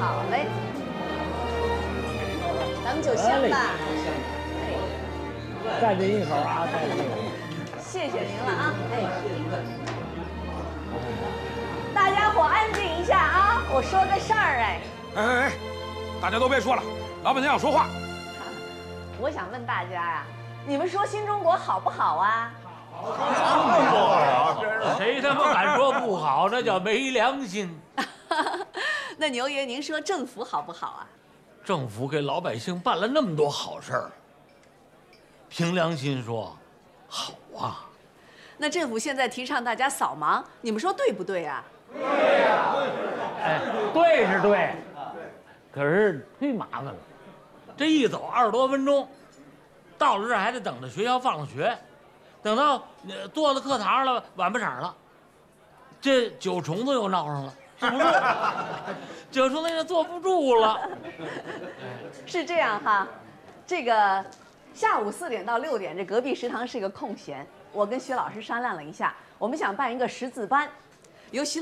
好嘞，咱们酒香吧。 再这一口啊，再这一口。 谢谢您了啊，哎。大家伙安静一下啊，我说个事儿哎。 哎，大家都别说了，老板娘要说话。 我想问大家呀，你们说新中国好不好啊？ 好， 谁他妈敢说不好？那叫没良心。 那牛爷，您说政府好不好啊？ 政府给老百姓办了那么多好事儿，凭良心说，好啊。 那政府现在提倡大家扫盲，你们说对不对啊？ 对呀，哎，对是对，可是忒麻烦了。这一走20多分钟，到了这儿还得等着学校放了学，等到坐到课堂上了，晚不晌了，这九虫子又闹上了，是不是？九虫子也坐不住了。 是这样哈，这个下午4点到6点，这隔壁食堂是个空闲，我跟徐老师商量了一下，我们想办一个识字班，由徐